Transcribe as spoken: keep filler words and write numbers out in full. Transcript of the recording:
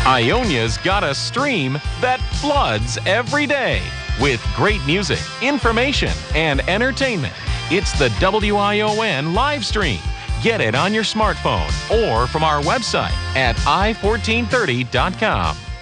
Ionia's got a stream that floods every day with great music, information, and entertainment. It's the W I O N live stream. Get it on your smartphone or from our website at i fourteen thirty dot com.